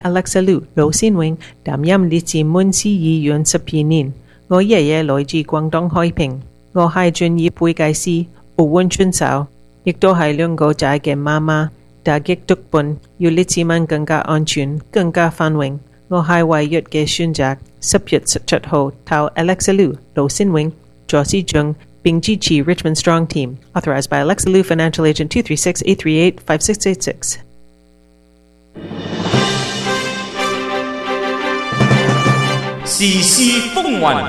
Alexa Liu 盧先永擔任列治滿市議員12年。我爺爺來自廣東開平，我係專業會計師，奧運選手，亦都係兩個仔嘅媽媽。打擊毒品要列治文更加安全、更加繁榮。我係唯一嘅選擇。10月17號投 Alexa Liu 盧先永助市長並支持 Richmond Strong Team. Authorized by Alexa Liu, Financial Agent 236-838-5686. 時事風雲，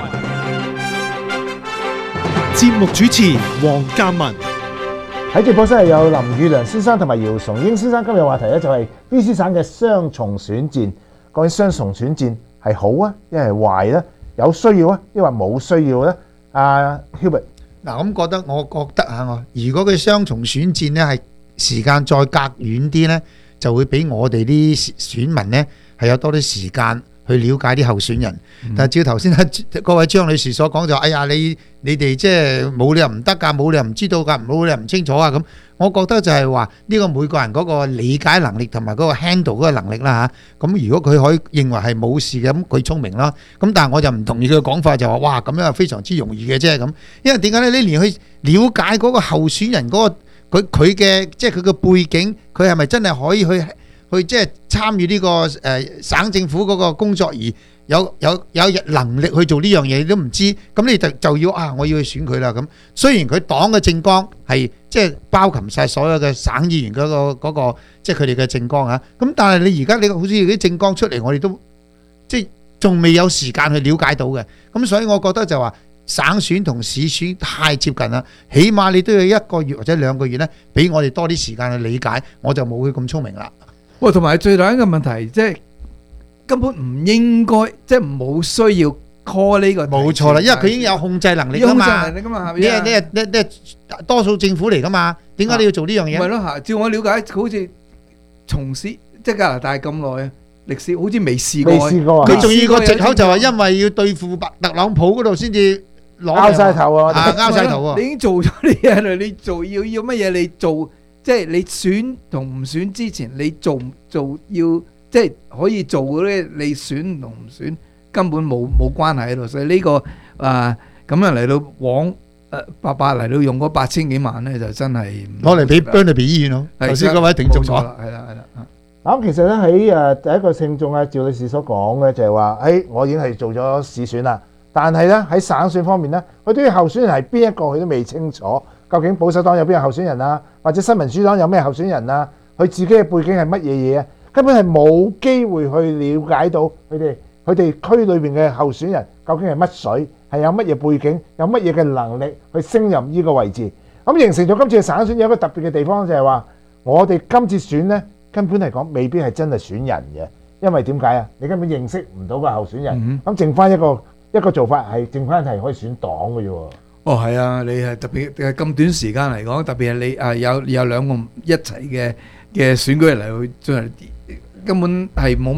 節目主持黃鑑文。 喺直播室係有林宇良先生同埋姚崇英先生。今日話題咧就係 BC 省嘅雙重選戰。究竟雙重選戰係好啊，一係壞咧？有需要啊，抑或冇需要咧？阿 Hubert， 嗱，咁我覺得嚇，如果佢雙重選戰咧係時間再隔遠啲咧，就會俾我哋啲選民咧係有多啲時間去了解啲候選人。但係照頭先嗰位張女士所講就，哎呀，你哋即係冇理由唔得㗎，冇理由唔知道㗎，冇理由唔清楚啊咁。我覺得就係話呢個每個人嗰個理解能力同埋嗰個 handle 嗰個能力啦嚇。咁如果佢可以認為係冇事嘅，咁佢聰明啦。咁但係我就唔同意佢嘅講法，就話哇咁樣係非常之容易嘅啫咁。因為點解咧？你連去了解嗰個候選人嗰個佢嘅即係佢嘅背景，佢係咪真係可以去即係參與呢個省政府嗰個工作而有能力去做呢樣嘢，你都唔知，咁你就要我要去選佢啦咁。雖然佢黨嘅政綱係即係包含晒所有嘅省議員嗰個即係佢哋嘅政綱啊，咁但係你而家你好似啲政綱出嚟，我哋都即係仲未有時間去了解到嘅。咁所以我覺得就話省選同市選太接近啦，起碼你都要1個月或者2個月咧，俾我哋多啲時間去理解，我就冇佢咁聰明啦。 喂，同埋最大一個問題，即係根本唔應該，即係冇需要 call 呢個。冇錯啦，因為佢已經有控制能力㗎嘛。你係多數政府嚟㗎嘛？點解你要做呢樣嘢？ 唔係咯嚇，照我了解，好似從事即係加拿大咁耐歷史，好似未試過。 未試過啊！ 佢仲要個藉口就係因為要對付特朗普嗰度先至拗晒頭啊！ 拗晒頭啊！ 你已經做咗啲嘢啦，你做要乜嘢？你做。即係你選同唔選之前，你做要即係可以做嗰啲，你選同唔選根本冇關係喺度，所以呢個咁樣嚟到白白嚟到用嗰8000幾萬咧，就真係攞嚟俾 Burnaby 醫院咯。頭先嗰位聽眾講啦， 係啦。咁其實咧喺第一個聽眾啊趙女士所講嘅就係話，我已經係做咗市選啦，但係咧喺省選方面咧，佢對於候選人係邊一個佢都未清楚。究竟保守黨有邊個候選人啊？或者新民主黨有咩候選人啊？佢自己嘅背景係乜嘢嘢啊？根本係冇機會去了解到佢哋區裏邊嘅候選人究竟係乜水，係有乜嘢背景，有乜嘢嘅能力去升任呢個位置。咁形成咗今次嘅省選有一個特別嘅地方就係話，我哋今次選呢根本嚟講未必係真係選人嘅，因為點解啊？你根本認識唔到個候選人，咁剩翻一個做法係剩翻係可以選黨嘅啫喎。 哦，係啊！你係特別係咁短時間嚟講，特別係你有兩個一齊嘅選舉嚟去進行，根本係冇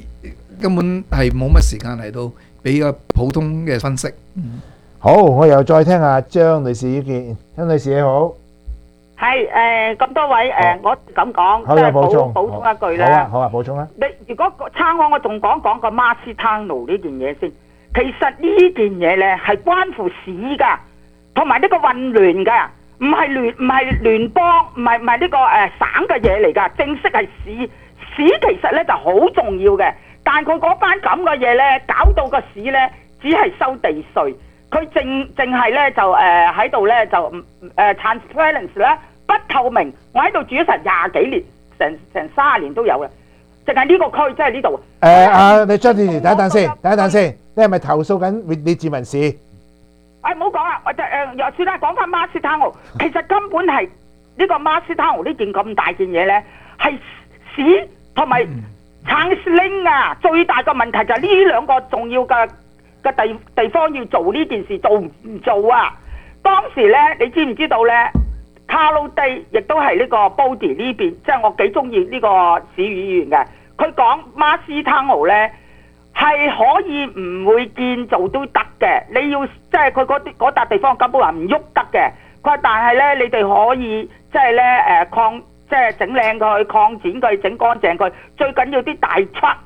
乜時間嚟到俾個普通嘅分析。 好，我又再聽下張女士意見。張女士你好， 係咁多位我咁講， 即係補充一句啦。 好啊，補充啦。 你如果撐我仲講個馬斯坦奴呢件嘢先。其實呢件嘢咧係關乎市㗎，同埋呢個混亂㗎，唔係聯邦，唔係呢個省嘅嘢嚟㗎。正式係市其實咧就好重要嘅，但佢嗰班咁嘅嘢咧，搞到個市咧只係收地稅，佢淨係咧就喺度咧就transparency 咧不透明。我喺度住咗成20幾年，成30年都有啦。淨係呢個區，即係呢度。 你張女士，等一陣先，你係咪投訴緊列治文市？ 唔好講啦，又算啦，講翻馬斯坦奴，其實根本係呢個馬斯坦奴呢件咁大件嘢咧，係市同埋橙拎啊！最大嘅問題就係呢兩個重要嘅地方要做呢件事，做唔做啊？當時咧，你知唔知道咧？卡魯地亦都係呢個 Body 呢邊，即係我幾中意呢個市議員嘅。佢講馬斯坦奴咧係可以唔會建造都得嘅，你要即係佢嗰笪地方根本話唔喐得嘅。佢話但係咧，你哋可以即係咧即係整靚佢、擴展佢、整乾淨佢。最緊要啲大 truck